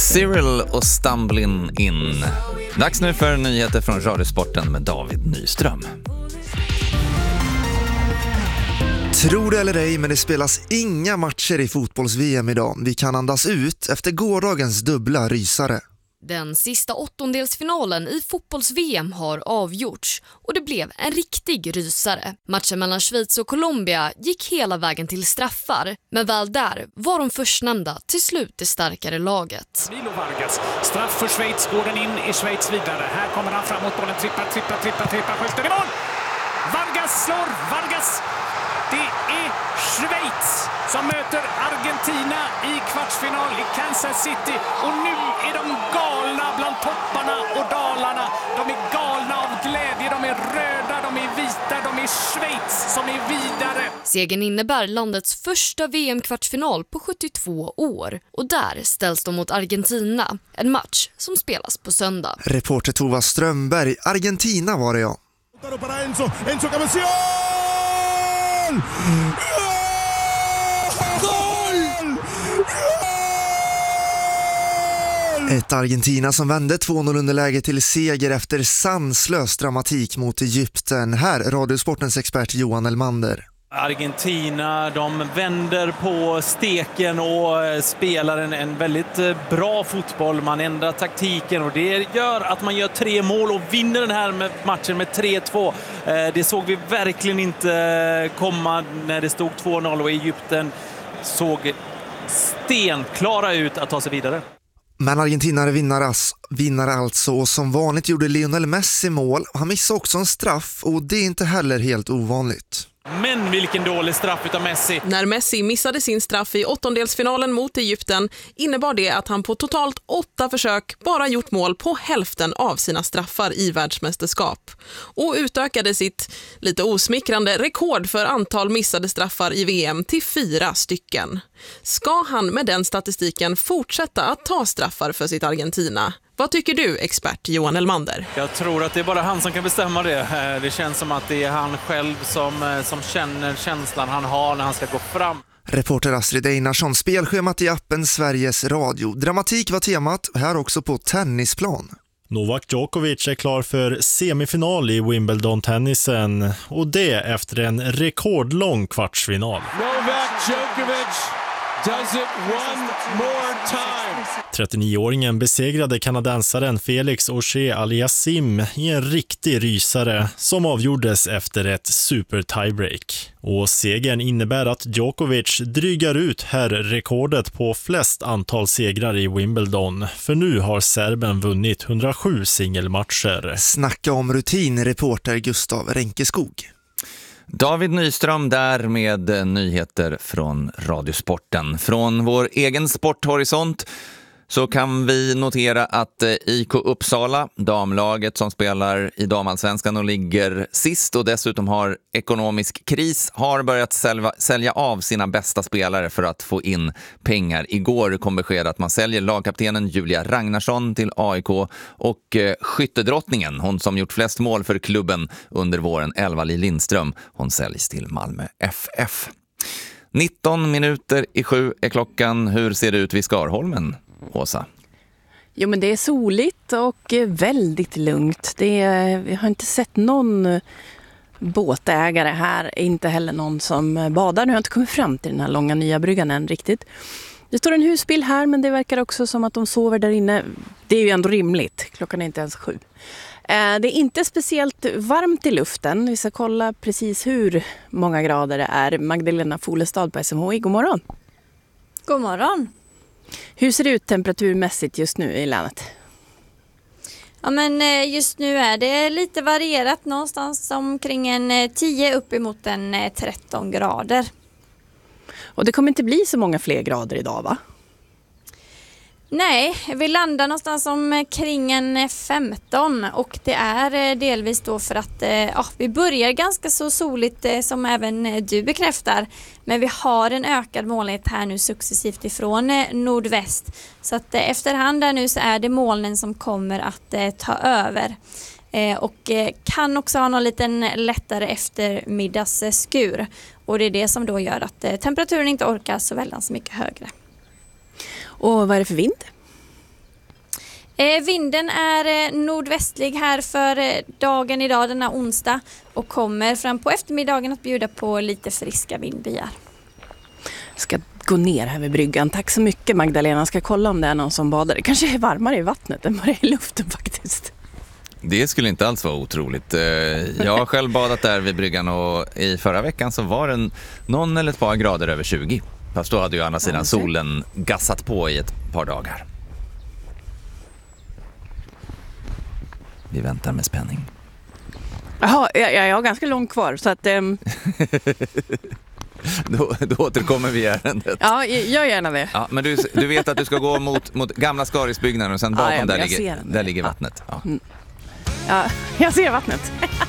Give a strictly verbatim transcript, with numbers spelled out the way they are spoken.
Cyril och Stumbling In. Dags nu för nyheter från Radiosporten med David Nyström. Tror det eller ej, men det spelas inga matcher i fotbolls-V M idag. Vi kan andas ut efter gårdagens dubbla rysare. Den sista åttondelsfinalen i fotbolls-V M har avgjorts och det blev en riktig rysare. Matchen mellan Schweiz och Colombia gick hela vägen till straffar, men väl där var de förstnämnda till slut det starkare laget. Milo Vargas, straff för Schweiz, går den in i Schweiz vidare. Här kommer han framåt, bollen trippar, trippar, trippar, trippar, skjuter i mål! Vargas slår, Vargas! Det är Schweiz som möter Argentina i kvartsfinal i Kansas City. Och nu är de galna bland topparna och dalarna. De är galna av glädje, de är röda, de är vita, de är Schweiz som är vidare. Segern innebär landets första V M-kvartsfinal på sjuttiotvå år. Och där ställs de mot Argentina, en match som spelas på söndag. Reporter Tova Strömberg, Argentina var det, ja. Enzo, Enzo Cabezón! Goal! Ett Argentina som vände två noll underläge till seger efter sanslös dramatik mot Egypten. Här Radiosportens expert Johan Elmander. Argentina, de vänder på steken och spelar en, en väldigt bra fotboll. Man ändrar taktiken och det gör att man gör tre mål och vinner den här med matchen med tre två. Det såg vi verkligen inte komma när det stod två noll och Egypten såg stenklara ut att ta sig vidare. Men argentinare vinner, vinner alltså, och som vanligt gjorde Lionel Messi mål. Han missade också en straff och det är inte heller helt ovanligt. Men vilken dålig straff utav Messi. När Messi missade sin straff i åttondelsfinalen mot Egypten innebar det att han på totalt åtta försök bara gjort mål på hälften av sina straffar i världsmästerskap. Och utökade sitt lite osmickrande rekord för antal missade straffar i V M till fyra stycken. Ska han med den statistiken fortsätta att ta straffar för sitt Argentina? Vad tycker du, expert Johan Elmander? Jag tror att det är bara han som kan bestämma det. Det känns som att det är han själv som, som känner känslan han har när han ska gå fram. Reporter Astrid Einarsson, spelschemat i appen Sveriges Radio. Dramatik var temat, här också på tennisplan. Novak Djokovic är klar för semifinal i Wimbledon-tennisen och det efter en rekordlång kvartsfinal. Novak Djokovic does it one more time. trettionio-åringen besegrade kanadensaren Felix Auger-Aliassime i en riktig rysare som avgjordes efter ett super tiebreak. Och segern innebär att Djokovic drygar ut här rekordet på flest antal segrar i Wimbledon. För nu har serben vunnit hundrasju singelmatcher. Snacka om rutin, reporter Gustav Renkeskog. David Nyström där med nyheter från Radiosporten. Från vår egen sporthorisont så kan vi notera att I K Uppsala, damlaget som spelar i damallsvenskan och ligger sist och dessutom har ekonomisk kris, har börjat sälja, sälja av sina bästa spelare för att få in pengar. Igår kom besked att man säljer lagkaptenen Julia Ragnarsson till A I K och eh, skyttedrottningen, hon som gjort flest mål för klubben under våren, Elva-Li Lindström, hon säljs till Malmö F F. nitton minuter i sju är klockan. Hur ser det ut vid Skarholmen, Åsa? Jo, men det är soligt och väldigt lugnt. Det är, vi har inte sett någon båtägare här, inte heller någon som badar. Nu har jag inte kommit fram till den här långa nya bryggan än riktigt. Det står en husbil här, men det verkar också som att de sover där inne. Det är ju ändå rimligt, klockan är inte ens sju. Det är inte speciellt varmt i luften. Vi ska kolla precis hur många grader det är. Magdalena Folestad på S M H I, god morgon. God morgon. Hur ser det ut temperaturmässigt just nu i länet? Ja, men just nu är det lite varierat, någonstans omkring en tio uppemot en tretton grader. Och det kommer inte bli så många fler grader idag, va? Nej, vi landar någonstans omkring en femton och det är delvis då för att ja, vi börjar ganska så soligt som även du bekräftar. Men vi har en ökad molnighet här nu successivt ifrån nordväst. Så att efterhand där nu så är det molnen som kommer att ta över. Och kan också ha någon liten lättare eftermiddagsskur. Och det är det som då gör att temperaturen inte orkar så väldigt så mycket högre. Och vad är det för vind? Eh, vinden är eh, nordvästlig här för eh, dagen idag, denna onsdag, och kommer fram på eftermiddagen att bjuda på lite friska vindbyar. Ska gå ner här vid bryggan. Tack så mycket, Magdalena. Ska kolla om det är någon som badar. Det kanske är varmare i vattnet än vad det är i luften faktiskt. Det skulle inte alls vara otroligt. Jag har själv badat där vid bryggan och i förra veckan så var det någon eller ett par grader över tjugo. Fast då hade ju andra sidan solen gassat på i ett par dagar. Vi väntar med spänning. Jaha, jag, jag har ganska långt kvar så att... Um... då, då återkommer vi i ärendet. Ja, gör gärna det. Ja, men du, du vet att du ska gå mot, mot gamla Skarisbyggnaden och sen bakom ja, ja, där, ligger, där ligger vattnet. Ja. Mm. Ja, jag ser vattnet.